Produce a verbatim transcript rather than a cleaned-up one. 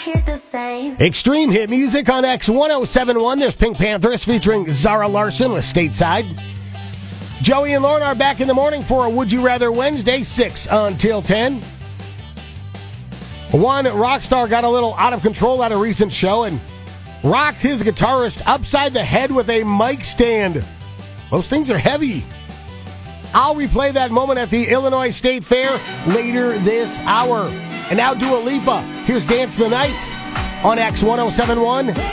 hear the same. Extreme hit music on X one oh seven one. There's Pink Panthers featuring Zara Larsson with Stateside. Joey and Lauren are back in the morning for a Would You Rather Wednesday, six until ten. One rock star got a little out of control at a recent show and rocked his guitarist upside the head with a mic stand. Those things are heavy. I'll replay that moment at the Illinois State Fair later this hour. And now Dua Lipa. Here's Dance the Night on X one oh seven one.